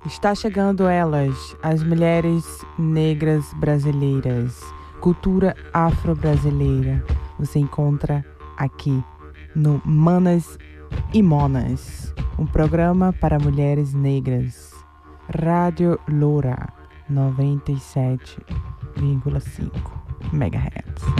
Está chegando elas, as mulheres negras brasileiras, cultura afro-brasileira. Você encontra aqui no Manas e Monas, um programa para mulheres negras. Rádio Loura 97,5 MHz.